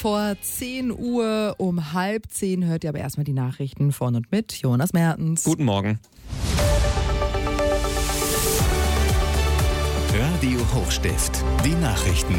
vor 10 Uhr. Um 9:30 hört ihr aber erstmal die Nachrichten von und mit Jonas Mertens. Guten Morgen. Radio Hochstift, die Nachrichten.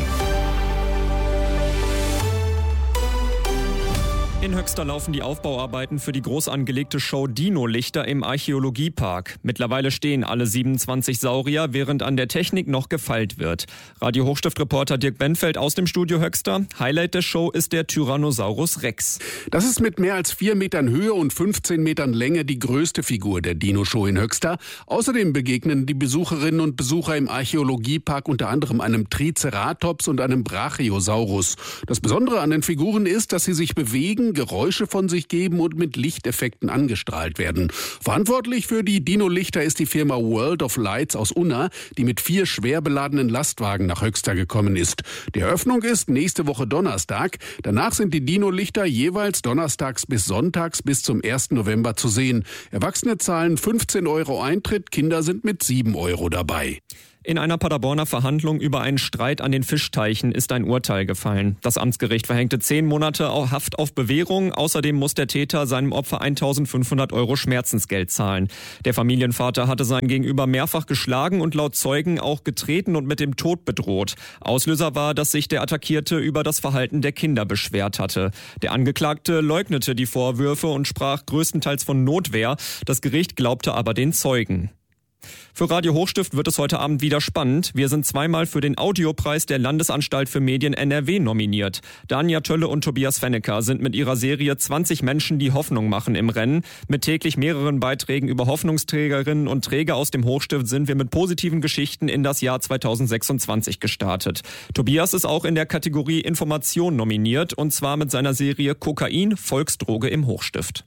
In Höxter laufen die Aufbauarbeiten für die groß angelegte Show Dino-Lichter im Archäologiepark. Mittlerweile stehen alle 27 Saurier, während an der Technik noch gefeilt wird. Radio Hochstift-Reporter Dirk Benfeld aus dem Studio Höxter. Highlight der Show ist der Tyrannosaurus Rex. Das ist mit mehr als 4 Metern Höhe und 15 Metern Länge die größte Figur der Dino-Show in Höxter. Außerdem begegnen die Besucherinnen und Besucher im Archäologiepark unter anderem einem Triceratops und einem Brachiosaurus. Das Besondere an den Figuren ist, dass sie sich bewegen, Geräusche von sich geben und mit Lichteffekten angestrahlt werden. Verantwortlich für die Dino-Lichter ist die Firma World of Lights aus Unna, die mit 4 schwer beladenen Lastwagen nach Höxter gekommen ist. Die Eröffnung ist nächste Woche Donnerstag. Danach sind die Dino-Lichter jeweils donnerstags bis sonntags bis zum 1. November zu sehen. Erwachsene zahlen 15 € Eintritt, Kinder sind mit 7 € dabei. In einer Paderborner Verhandlung über einen Streit an den Fischteichen ist ein Urteil gefallen. Das Amtsgericht verhängte 10 Monate Haft auf Bewährung. Außerdem muss der Täter seinem Opfer 1.500 € Schmerzensgeld zahlen. Der Familienvater hatte sein Gegenüber mehrfach geschlagen und laut Zeugen auch getreten und mit dem Tod bedroht. Auslöser war, dass sich der Attackierte über das Verhalten der Kinder beschwert hatte. Der Angeklagte leugnete die Vorwürfe und sprach größtenteils von Notwehr. Das Gericht glaubte aber den Zeugen. Für Radio Hochstift wird es heute Abend wieder spannend. Wir sind zweimal für den Audiopreis der Landesanstalt für Medien NRW nominiert. Dania Tölle und Tobias Fennecker sind mit ihrer Serie 20 Menschen, die Hoffnung machen im Rennen. Mit täglich mehreren Beiträgen über Hoffnungsträgerinnen und Träger aus dem Hochstift sind wir mit positiven Geschichten in das Jahr 2026 gestartet. Tobias ist auch in der Kategorie Information nominiert, und zwar mit seiner Serie Kokain, Volksdroge im Hochstift.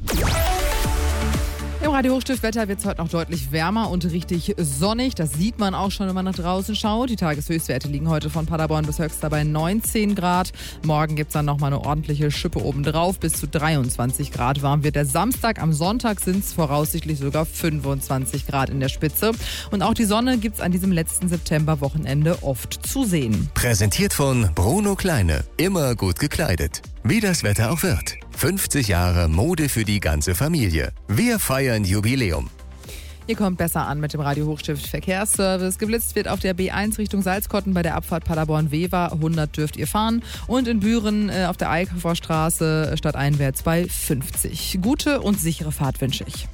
Im Radio Hochstift-Wetter wird es heute noch deutlich wärmer und richtig sonnig. Das sieht man auch schon, wenn man nach draußen schaut. Die Tageshöchstwerte liegen heute von Paderborn bis Höxter bei 19 Grad. Morgen gibt es dann nochmal eine ordentliche Schippe obendrauf. Bis zu 23 Grad warm wird der Samstag. Am Sonntag sind es voraussichtlich sogar 25 Grad in der Spitze. Und auch die Sonne gibt es an diesem letzten Septemberwochenende oft zu sehen. Präsentiert von Bruno Kleine. Immer gut gekleidet. Wie das Wetter auch wird. 50 Jahre Mode für die ganze Familie. Wir feiern Jubiläum. Ihr kommt besser an mit dem Radio Hochstift Verkehrsservice. Geblitzt wird auf der B1 Richtung Salzkotten bei der Abfahrt Paderborn-Wever. 100 dürft ihr fahren. Und in Büren auf der Eikhofer stadteinwärts bei 50. Gute und sichere Fahrt wünsche ich.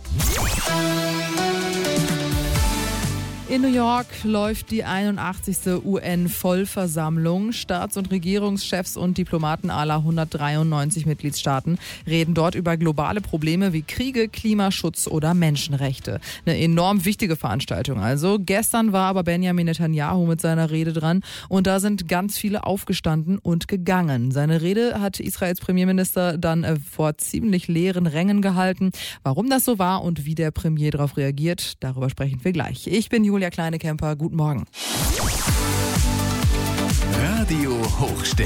In New York läuft die 81. UN-Vollversammlung. Staats- und Regierungschefs und Diplomaten aller 193 Mitgliedstaaten reden dort über globale Probleme wie Kriege, Klimaschutz oder Menschenrechte. Eine enorm wichtige Veranstaltung also. Gestern war aber Benjamin Netanyahu mit seiner Rede dran und da sind ganz viele aufgestanden und gegangen. Seine Rede hat Israels Premierminister dann vor ziemlich leeren Rängen gehalten. Warum das so war und wie der Premier darauf reagiert, darüber sprechen wir gleich. Ich bin Julia Kleine-Kemper, guten Morgen. Radio Hochstift.